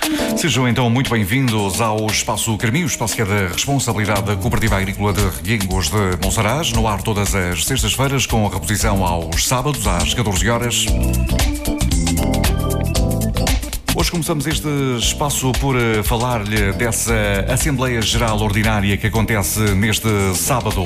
Sejam então muito bem-vindos ao Espaço Carminho, espaço que é da responsabilidade da Cooperativa Agrícola de Reguengos de Monsaraz, no ar todas as sextas-feiras, com a reposição aos sábados, às 14 horas. Hoje começamos este espaço por falar-lhe dessa Assembleia Geral Ordinária que acontece neste sábado.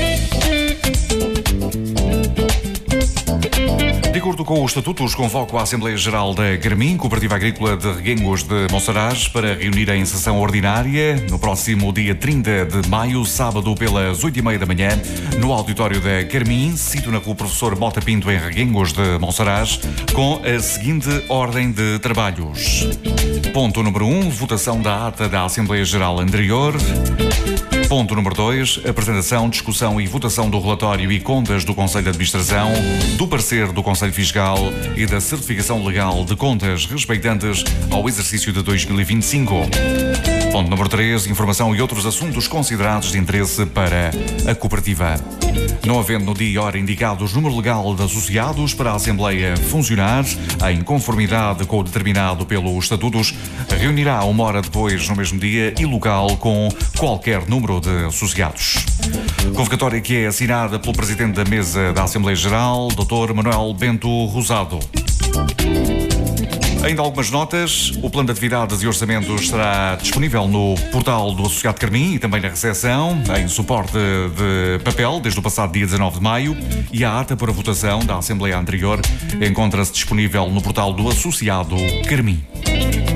De acordo com os estatutos, convoco a Assembleia Geral da Garmin, Cooperativa Agrícola de Reguengos de Monsaraz, para reunir em sessão ordinária no próximo dia 30 de maio, sábado, pelas 8h30 da manhã, no auditório da Garmin, sítio na rua Professor Mota Pinto, em Reguengos de Monsaraz, com a seguinte ordem de trabalhos. Ponto número 1, votação da ata da Assembleia Geral anterior. Ponto número 2, apresentação, discussão e votação do relatório e contas do Conselho de Administração, do parecer do Conselho Fiscal e da certificação legal de contas respeitantes ao exercício de 2025. Ponto número 3, informação e outros assuntos considerados de interesse para a cooperativa. Não havendo no dia e hora indicados número legal de associados para a Assembleia funcionar, em conformidade com o determinado pelos estatutos, reunirá uma hora depois, no mesmo dia e local, com qualquer número de associados. Convocatória que é assinada pelo Presidente da Mesa da Assembleia Geral, Dr. Manuel Bento Rosado. Ainda algumas notas. O plano de atividades e orçamentos estará disponível no portal do Associado Carmin e também na recepção, em suporte de papel, desde o passado dia 19 de maio. E a ata para a votação da Assembleia anterior encontra-se disponível no portal do Associado Carmin.